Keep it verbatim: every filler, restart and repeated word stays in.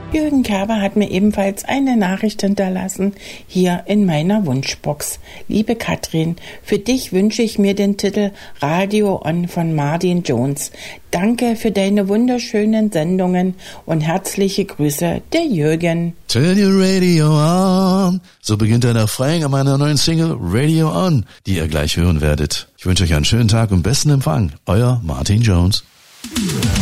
Jürgen Kerber hat mir ebenfalls eine Nachricht hinterlassen, hier in meiner Wunschbox. Liebe Katrin, für dich wünsche ich mir den Titel Radio On von Martin Jones. Danke für deine wunderschönen Sendungen und herzliche Grüße, der Jürgen. Turn your radio on. So beginnt der Refrain an meiner neuen Single Radio On, die ihr gleich hören werdet. Ich wünsche euch einen schönen Tag und besten Empfang. Euer Martin Jones.